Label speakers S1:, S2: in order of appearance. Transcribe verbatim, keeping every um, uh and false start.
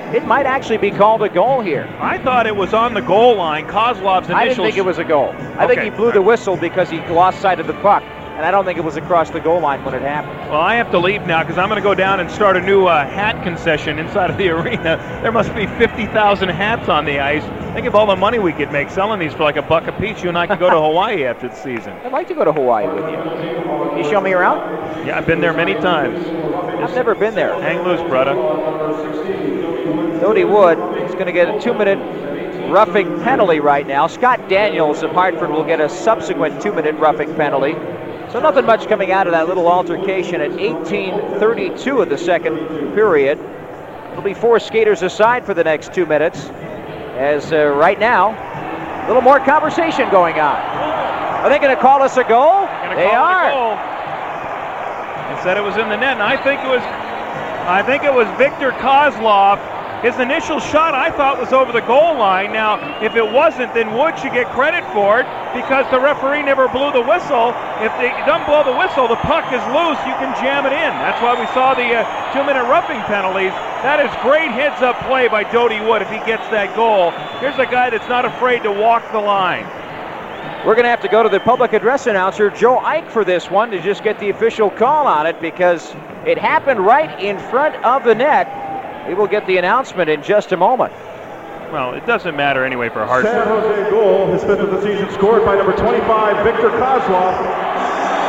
S1: it might actually be called a goal here.
S2: I thought it was on the goal line. Kozlov's initial.
S1: I didn't think it was a goal. I
S2: okay.
S1: think he blew the whistle because he lost sight of the puck. And I don't think it was across the goal line when it happened.
S2: Well, I have to leave now because I'm going to go down and start a new uh, hat concession inside of the arena. There must be fifty thousand hats on the ice. Think of all the money we could make selling these for like a buck a piece. You and I could go to Hawaii after the season.
S1: I'd like to go to Hawaii with you. Can you show me around?
S2: Yeah, I've been there many times.
S1: I've never been there.
S2: Hang loose, brother.
S1: Doty Wood is going to get a two-minute roughing penalty right now. Scott Daniels of Hartford will get a subsequent two-minute roughing penalty. So nothing much coming out of that little altercation at eighteen thirty-two of the second period. It'll be four skaters aside for the next two minutes. As uh, right now, a little more conversation going on. Are they going to call us a goal? They are.
S2: Goal. They said it was in the net, and I think it was. I think it was Victor Kozlov. His initial shot, I thought, was over the goal line. Now, if it wasn't, then Wood should get credit for it because the referee never blew the whistle. If they don't blow the whistle, the puck is loose. You can jam it in. That's why we saw the uh, two-minute roughing penalties. That is great heads-up play by Doty Wood if he gets that goal. Here's a guy that's not afraid to walk the line.
S1: We're going to have to go to the public address announcer, Joe Ike, for this one to just get the official call on it because it happened right in front of the net. We will get the announcement in just a moment.
S2: Well, it doesn't matter anyway for Hartford.
S3: San Jose goal, his fifth of the season, scored by number twenty-five, Victor Kozlov.